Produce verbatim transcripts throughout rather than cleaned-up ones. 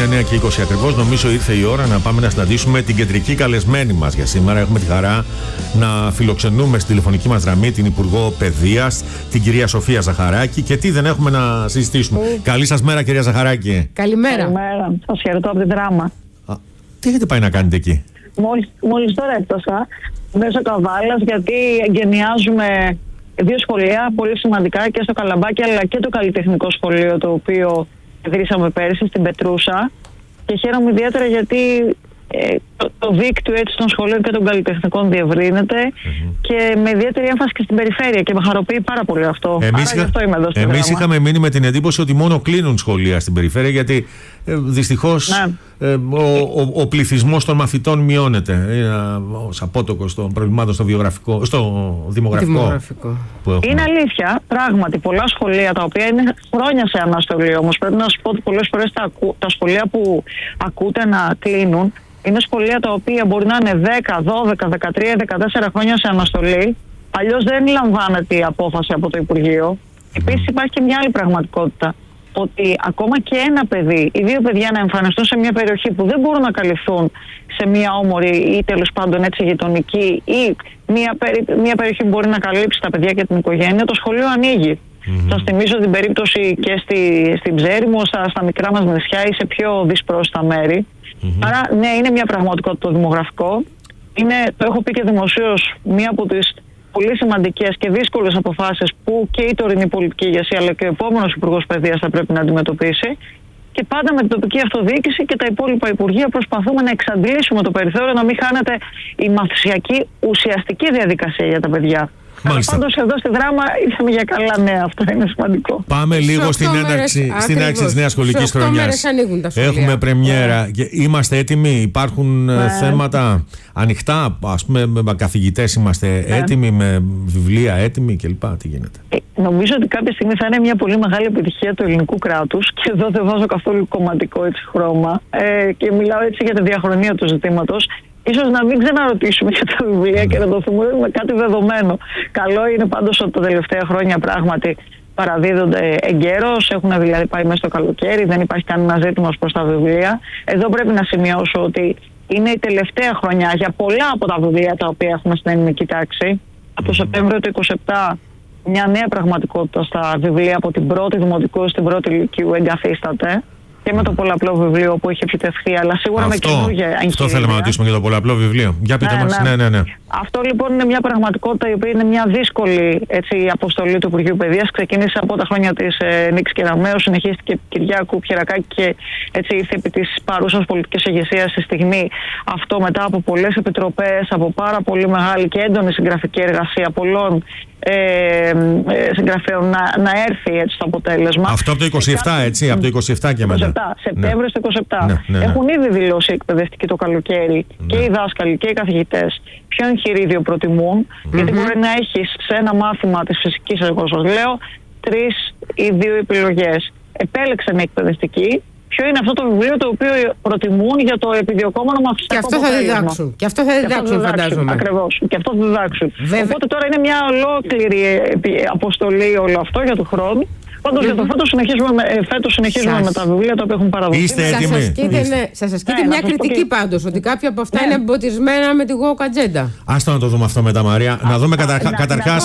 Είναι εννιά και είκοσι ακριβώς. Νομίζω ήρθε η ώρα να πάμε να συναντήσουμε την κεντρική καλεσμένη μας για σήμερα. Έχουμε τη χαρά να φιλοξενούμε στη τηλεφωνική μας γραμμή την Υπουργό Παιδείας, την κυρία Σοφία Ζαχαράκη. Και τι δεν έχουμε να συζητήσουμε. Mm. Καλή σας μέρα, κυρία Ζαχαράκη. Καλημέρα. Καλημέρα. Σας χαιρετώ από την Δράμα. Α, τι έχετε πάει να κάνετε εκεί? Μόλις, μόλις τώρα έφτασα μέσω Καβάλας, γιατί εγκαινιάζουμε δύο σχολεία πολύ σημαντικά, και στο Καλαμπάκι αλλά και το καλλιτεχνικό σχολείο, το οποίο ιδρύσαμε πέρυσι στην Πετρούσα. Και χαίρομαι ιδιαίτερα γιατί ε, το, το δίκτυο έτσι των σχολείων και των καλλιτεχνικών διευρύνεται mm-hmm. και με ιδιαίτερη έμφαση και στην περιφέρεια, και με χαροποιεί πάρα πολύ αυτό. Εμείς, Άρα, αυτό είμαι εδώ στην εμείς είχαμε μείνει με την εντύπωση ότι μόνο κλείνουν σχολεία στην περιφέρεια, γιατί ε, δυστυχώς ναι. ε, ο, ο, ο πληθυσμός των μαθητών μειώνεται. Είναι ως απότοκος των προβλημάτων στο, βιογραφικό, στο δημογραφικό, δημογραφικό. Που είναι αλήθεια, πράγματι, πολλά σχολεία τα οποία είναι χρόνια σε αναστολή. Όμως πρέπει να σας πω ότι πολλές φορές τα, τα σχολεία που ακούτε να κλείνουν είναι σχολεία τα οποία μπορεί να είναι δέκα, δώδεκα, δεκατρία, δεκατέσσερα χρόνια σε αναστολή. Αλλιώς δεν λαμβάνεται η απόφαση από το Υπουργείο. Επίσης υπάρχει και μια άλλη πραγματικότητα. Ότι ακόμα και ένα παιδί ή δύο παιδιά να εμφανιστούν σε μια περιοχή που δεν μπορούν να καλυφθούν σε μια όμορη ή τέλος πάντων έτσι γειτονική, ή μια, περι, μια περιοχή που μπορεί να καλύψει τα παιδιά και την οικογένεια, το σχολείο ανοίγει. Mm-hmm. Σας θυμίζω την περίπτωση και στη, στην Ψέριμο, στα, στα μικρά μας νησιά ή σε πιο δυσπρόσιτα μέρη. Mm-hmm. Άρα, ναι, είναι μια πραγματικότητα το δημογραφικό. Είναι, το έχω πει και δημοσίως, μία από τις πολύ σημαντικές και δύσκολες αποφάσεις που και η τωρινή πολιτική ηγεσία αλλά και ο επόμενος Υπουργός Παιδείας θα πρέπει να αντιμετωπίσει. Και πάντα με την τοπική αυτοδιοίκηση και τα υπόλοιπα υπουργεία προσπαθούμε να εξαντλήσουμε το περιθώριο, να μην χάνεται η μαθησιακή ουσιαστική διαδικασία για τα παιδιά. Μάλιστα. Πάντως εδώ στη Δράμα ήρθαμε για καλά νέα, αυτό είναι σημαντικό. Πάμε λίγο στην έναρξη, στην έναρξη της νέας σχολικής χρονιάς. Έχουμε πρεμιέρα. Yeah. Είμαστε έτοιμοι, υπάρχουν yeah. θέματα ανοιχτά, ας πούμε με καθηγητές είμαστε yeah. έτοιμοι, με βιβλία έτοιμοι κλπ. Τι γίνεται? Ε, νομίζω ότι κάποια στιγμή θα είναι μια πολύ μεγάλη επιτυχία του ελληνικού κράτους, και εδώ δεν βάζω καθόλου κομματικό έτσι χρώμα ε, και μιλάω έτσι για τη διαχρονία του ζητήματος. Ίσως να μην ξαναρωτήσουμε για τα βιβλία και να το θυμούμε κάτι δεδομένο. Καλό είναι πάντως ότι τα τελευταία χρόνια πράγματι παραδίδονται εγκαίρως, έχουν δηλαδή πάει μέσα στο καλοκαίρι, δεν υπάρχει κανένα ζήτημα προς τα βιβλία. Εδώ πρέπει να σημειώσω ότι είναι η τελευταία χρονιά για πολλά από τα βιβλία τα οποία έχουμε στην ελληνική τάξη. Από το Σεπτέμβριο του είκοσι επτά μια νέα πραγματικότητα στα βιβλία από την πρώτη δημοτικού στην πρώτη λυκείου εγκαθίσταται. Και με το πολλαπλό βιβλίο που έχει επιτευχθεί, αλλά σίγουρα αυτό, με καινούργια εγχειρίδια. Αυτό θέλαμε να ρωτήσουμε για το πολλαπλό βιβλίο. Για πείτε ναι, μας. Ναι. Ναι, ναι, ναι. Αυτό λοιπόν είναι μια πραγματικότητα η οποία είναι μια δύσκολη έτσι, αποστολή του Υπουργείου Παιδείας. Ξεκίνησε από τα χρόνια της ε, Νίκης Κεραμέως, συνεχίστηκε Κυριάκου Πιερακάκη και έτσι ήρθε επί της παρούσας πολιτικής ηγεσίας στη στιγμή αυτό, μετά από πολλές επιτροπές, από πάρα πολύ μεγάλη και έντονη συγγραφική εργασία πολλών Ε, ε, συγγραφέων να, να έρθει έτσι το αποτέλεσμα. Αυτό από το είκοσι επτά, έτσι, από το είκοσι επτά και μετά. Σεπτέμβριο του είκοσι επτά. Ναι, ναι, ναι. Έχουν ήδη δηλώσει οι εκπαιδευτικοί το καλοκαίρι, ναι. και οι δάσκαλοι και οι καθηγητές ποιο εγχειρίδιο προτιμούν, mm-hmm. γιατί μπορεί να έχεις σε ένα μάθημα της φυσικής, εγώ σας λέω, τρεις ή δύο επιλογές. Επέλεξαν οι εκπαιδευτικοί ποιο είναι αυτό το βιβλίο το οποίο προτιμούν για το επιδιωκόμενο μαθησιακό αποτέλεσμα. Και αυτό θα διδάξουν. Και αυτό θα διδάξουν, φαντάζομαι. Ακριβώς. Και αυτό θα διδάξουν. Βέβαια. Οπότε τώρα είναι μια ολόκληρη αποστολή όλο αυτό για τον χρόνο. Πάντως mm-hmm. για το φέτος συνεχίζουμε, με, φέτος συνεχίζουμε σας... με τα βιβλία τα οποία έχουν παραδοθεί. Είστε έτοιμοι? Σας ασκείται, ναι, σας ασκείται ναι, μια κριτική και... πάντως, ότι κάποια από αυτά ναι. είναι εμποτισμένα με τη woke agenda. Άστο να το δούμε αυτό μετά, Μαρία. Να δούμε καταρχάς.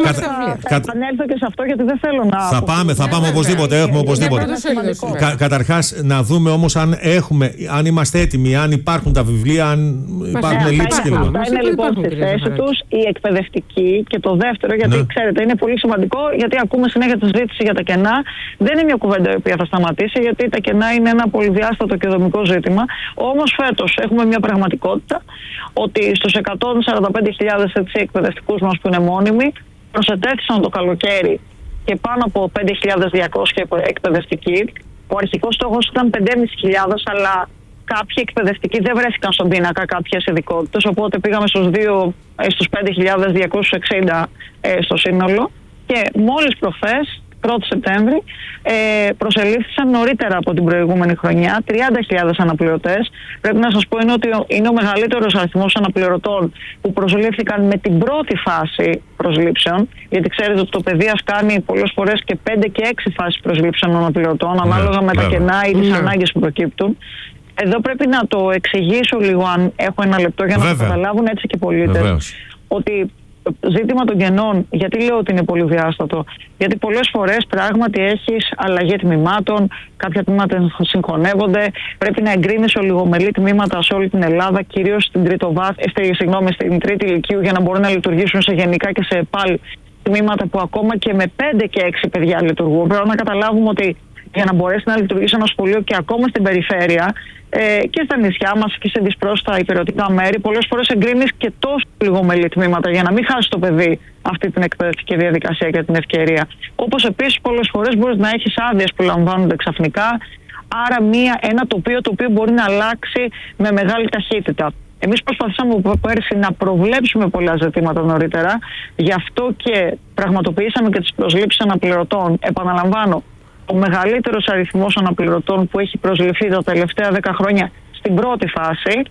Θα επανέλθω και σε αυτό, γιατί δεν θέλω να. Θα πάμε, θα πάμε οπωσδήποτε. Έχουμε οπωσδήποτε. Καταρχάς να δούμε όμως αν έχουμε, αν είμαστε έτοιμοι, αν υπάρχουν τα βιβλία, αν υπάρχουν ελλείψεις κλπ. Αυτά είναι λοιπόν στη θέση τους οι εκπαιδευτικοί. Και το δεύτερο, γιατί ξέρετε, είναι πολύ σημαντικό, γιατί ακούμε συνέχεια τη συζήτηση για τα κενά. Δεν είναι μια κουβέντα η οποία θα σταματήσει, γιατί τα κενά είναι ένα πολυδιάστατο και δομικό ζήτημα. Όμως φέτος έχουμε μια πραγματικότητα ότι στους εκατόν σαράντα πέντε χιλιάδες εκπαιδευτικούς μας που είναι μόνιμοι προσετέθησαν το καλοκαίρι και πάνω από πέντε χιλιάδες διακόσιοι εκπαιδευτικοί. Ο αρχικός στόχος ήταν πέντε χιλιάδες πεντακόσιοι, αλλά κάποιοι εκπαιδευτικοί δεν βρέθηκαν στον πίνακα κάποιες ειδικότητες, οπότε πήγαμε στους, στους πέντε χιλιάδες διακόσιους εξήντα ε, στο σύνολο. Και μόλις προχθές πρώτη Σεπτέμβρη, ε, προσελήφθησαν νωρίτερα από την προηγούμενη χρονιά τριάντα χιλιάδες αναπληρωτές. Πρέπει να σας πω είναι ότι είναι ο μεγαλύτερος αριθμός αναπληρωτών που προσελήφθηκαν με την πρώτη φάση προσλήψεων, γιατί ξέρετε ότι το παιδείας κάνει πολλές φορές και πέντε και έξι φάσεις προσλήψεων αναπληρωτών, ναι, ανάλογα με βέβαια. τα κενά ή τις ναι. ανάγκες που προκύπτουν. Εδώ πρέπει να το εξηγήσω λίγο, αν έχω ένα λεπτό, για να βέβαια. το καταλάβουν έτσι και οι πολίτες. Βεβαίως. Ότι ζήτημα των κενών, γιατί λέω ότι είναι πολυδιάστατο? Γιατί πολλές φορές πράγματι έχεις αλλαγή τμήματων, κάποια τμήματα συγχωνεύονται, πρέπει να εγκρίνεις ολιγομελή τμήματα σε όλη την Ελλάδα, κυρίως στην, τρίτο βάθ, ε, συγγνώμη, στην τρίτη ηλικίου, για να μπορούν να λειτουργήσουν σε γενικά και σε ΕΠΑΛ τμήματα που ακόμα και με πέντε και έξι παιδιά λειτουργούν. Πρέπει να καταλάβουμε ότι για να μπορέσει να λειτουργήσει ένα σχολείο και ακόμα στην περιφέρεια ε, και στα νησιά μας και σε δυσπρόστα υπηρετικά μέρη, πολλές φορές εγκρίνεις και τόσο λιγομελή τμήματα για να μην χάσει το παιδί αυτή την εκπαιδευτική διαδικασία και την ευκαιρία. Όπως επίσης πολλές φορές μπορείς να έχεις άδειες που λαμβάνονται ξαφνικά, άρα μία, ένα τοπίο το οποίο μπορεί να αλλάξει με μεγάλη ταχύτητα. Εμείς προσπαθήσαμε από πέρσι να προβλέψουμε πολλά ζητήματα νωρίτερα, γι' αυτό και πραγματοποιήσαμε και τις προσλήψεις αναπληρωτών. Επαναλαμβάνω, ο μεγαλύτερος αριθμός αναπληρωτών που έχει προσληφθεί τα τελευταία δέκα χρόνια στην πρώτη φάση.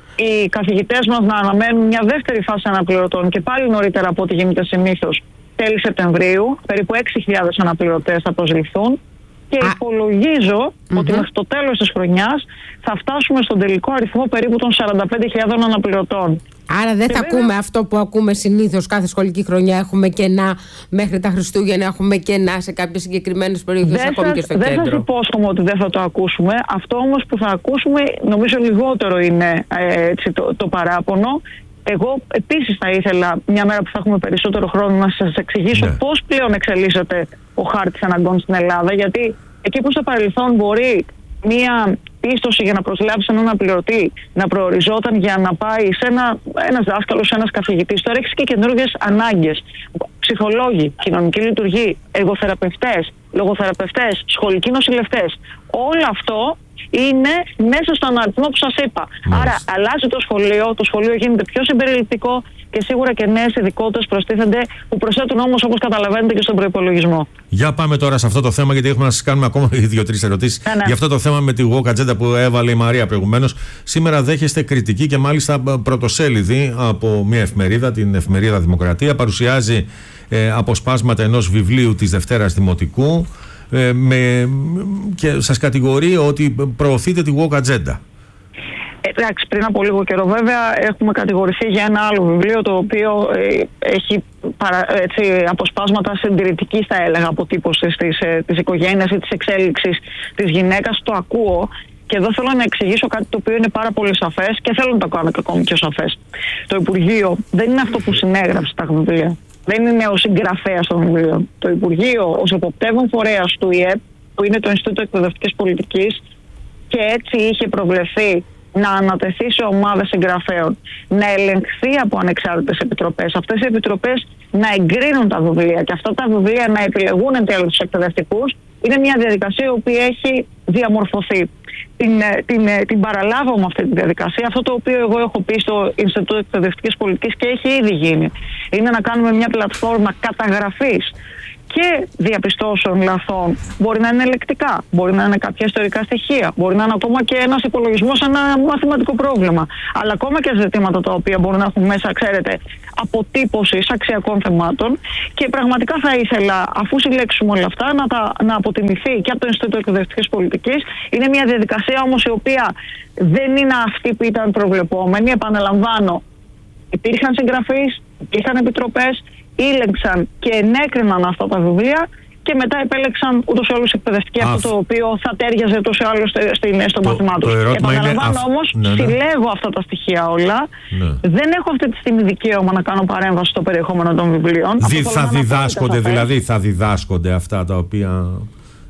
Οι καθηγητές μας να αναμένουν μια δεύτερη φάση αναπληρωτών και πάλι νωρίτερα από ό,τι γίνεται συνήθως, τέλη Σεπτεμβρίου. Περίπου έξι χιλιάδες αναπληρωτές θα προσληφθούν και Α. υπολογίζω mm-hmm. ότι μέχρι το τέλος της χρονιάς θα φτάσουμε στον τελικό αριθμό περίπου των σαράντα πέντε χιλιάδες αναπληρωτών. Άρα δεν και θα βέβαια... ακούμε αυτό που ακούμε συνήθως κάθε σχολική χρονιά. Έχουμε κενά μέχρι τα Χριστούγεννα, έχουμε κενά σε κάποιες συγκεκριμένες περιοχές, ακόμη σας, και στο δεν κέντρο. Δεν σας υπόσχομαι ότι δεν θα το ακούσουμε. Αυτό όμως που θα ακούσουμε, νομίζω λιγότερο είναι ε, έτσι, το, το παράπονο. Εγώ επίσης θα ήθελα μια μέρα που θα έχουμε περισσότερο χρόνο να σας εξηγήσω ναι. πώς πλέον εξελίσσεται ο χάρτης αναγκών στην Ελλάδα. Γιατί εκεί που στο παρελθόν μπορεί μια πίστοση για να προσλάβει έναν αναπληρωτή να προοριζόταν για να πάει σε ένα ένας δάσκαλος, ένας καθηγητής, τώρα έχεις και καινούργιες ανάγκες. Ψυχολόγοι, κοινωνικοί λειτουργοί, εργοθεραπευτές, λογοθεραπευτές, σχολικοί νοσηλευτές. Όλο αυτό είναι μέσα στον αριθμό που σας είπα. Μάλιστα. Άρα αλλάζει το σχολείο, το σχολείο γίνεται πιο συμπεριληπτικό και σίγουρα και νέες ειδικότητες προστίθενται, που προσθέτουν όμως, όπως καταλαβαίνετε, και στον προϋπολογισμό. Για πάμε τώρα σε αυτό το θέμα, γιατί έχουμε να σας κάνουμε ακόμα δύο-τρεις ερωτήσεις. Ναι, ναι. Για αυτό το θέμα με τη γουόκ ατζέντα που έβαλε η Μαρία προηγουμένως. Σήμερα δέχεστε κριτική και μάλιστα πρωτοσέλιδη από μια εφημερίδα, την εφημερίδα Δημοκρατία. Παρουσιάζει ε, αποσπάσματα ενός βιβλίου της Δευτέρας Δημοτικού ε, με, και σας κατηγορεί ότι προωθείτε τη γουόκ ατζέντα. Εντάξει, πριν από λίγο καιρό βέβαια έχουμε κατηγορηθεί για ένα άλλο βιβλίο, το οποίο ε, έχει παρα, έτσι, αποσπάσματα συντηρητικής, θα έλεγα, αποτύπωσης της, ε, της οικογένειας ή της εξέλιξης της γυναίκας. Το ακούω και εδώ θέλω να εξηγήσω κάτι το οποίο είναι πάρα πολύ σαφές και θέλω να το κάνω και ακόμη πιο σαφές. Το Υπουργείο δεν είναι αυτό που συνέγραψε τα βιβλία. Δεν είναι ο συγγραφέας των βιβλίων. Το Υπουργείο, ως εποπτεύων φορέας του ΙΕΠ, που είναι το Ινστιτούτο Εκπαιδευτικής Πολιτικής, και έτσι είχε προβλεφθεί να ανατεθεί σε ομάδες συγγραφέων, να ελεγχθεί από ανεξάρτητες επιτροπές. Αυτές οι επιτροπές να εγκρίνουν τα βιβλία και αυτά τα βιβλία να επιλεγούν εν τέλει τους εκπαιδευτικούς, είναι μια διαδικασία η οποία έχει διαμορφωθεί. Την, την, την παραλάβω με αυτή τη διαδικασία. Αυτό το οποίο εγώ έχω πει στο Ινστιτούτο Εκπαιδευτικής Πολιτικής και έχει ήδη γίνει, είναι να κάνουμε μια πλατφόρμα καταγραφής και διαπιστώσεων λαθών. Μπορεί να είναι ελεκτικά, μπορεί να είναι κάποια ιστορικά στοιχεία, μπορεί να είναι ακόμα και ένας υπολογισμός, ένα μαθηματικό πρόβλημα. Αλλά ακόμα και ζητήματα τα οποία μπορούν να έχουν μέσα, ξέρετε, αποτύπωση αξιακών θεμάτων. Και πραγματικά θα ήθελα, αφού συλλέξουμε όλα αυτά, να, τα, να αποτιμηθεί και από το Ινστιτούτο Εκπαιδευτικής Πολιτικής. Είναι μια διαδικασία όμως η οποία δεν είναι αυτή που ήταν προβλεπόμενη. Επαναλαμβάνω, υπήρχαν συγγραφείς, υπήρχαν επιτροπές, ήλεγξαν και ενέκριναν αυτά τα βιβλία και μετά επέλεξαν ούτως ή άλλως εκπαιδευτική αυτό το οποίο θα τέριαζε ούτως ή άλλως στο μάθημά τους. Επαναλαμβάνω όμως, ναι, ναι. συλλέγω αυτά τα στοιχεία όλα. Ναι. Δεν έχω αυτή τη στιγμή δικαίωμα να κάνω παρέμβαση στο περιεχόμενο των βιβλίων. Δι, θα διδάσκονται δηλαδή, θα διδάσκονται αυτά τα οποία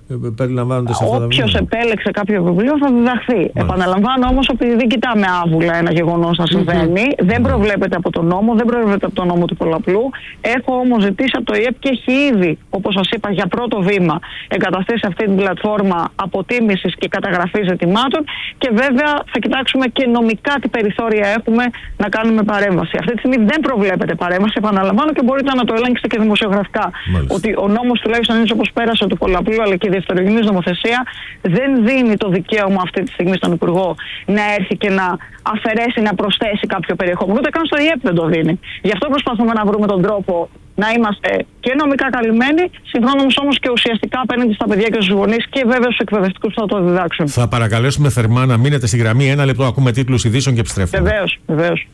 περιλαμβάνονται σε αυτά τα Όποιος επέλεξε κάποιο βιβλίο θα διδαχθεί. Μάλιστα. Επαναλαμβάνω όμως, επειδή δεν κοιτάμε άβουλα ένα γεγονός να συμβαίνει, mm-hmm. δεν προβλέπεται από τον νόμο, δεν προβλέπεται από τον νόμο του πολλαπλού. Έχω όμως ζητήσει από το ΙΕΠ και έχει ήδη, όπως σας είπα, για πρώτο βήμα εγκαταστήσει αυτή την πλατφόρμα αποτίμησης και καταγραφής ζητημάτων και βέβαια θα κοιτάξουμε και νομικά τι περιθώρια έχουμε να κάνουμε παρέμβαση. Αυτή τη στιγμή δεν προβλέπεται παρέμβαση, επαναλαμβάνω, και μπορείτε να το ελέγξετε και δημοσιογραφικά. Μάλιστα. Ότι ο νόμος τουλάχιστον έτσι όπως πέρασε του πολλαπλού αλλά και η δευτερογενής νομοθεσία δεν δίνει το δικαίωμα αυτή τη στιγμή στον Υπουργό να έρθει και να αφαιρέσει, να προσθέσει κάποιο περιεχόμενο. Ούτε καν στο ΙΕΠ δεν το δίνει. Γι' αυτό προσπαθούμε να βρούμε τον τρόπο να είμαστε και νομικά καλυμμένοι, συγχρόνως όμως και ουσιαστικά απέναντι στα παιδιά και στους γονείς και βέβαια στους εκπαιδευτικούς που θα το διδάξουν. Θα παρακαλέσουμε θερμά να μείνετε στη γραμμή. Ένα λεπτό, ακούμε τίτλους ειδήσεων και επιστρέφουμε. Βεβαίως, βεβαίως.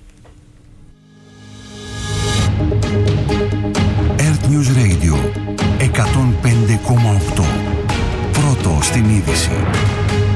Earth News Radio εκατόν πέντε κόμμα οκτώ. Πρώτο στην είδηση.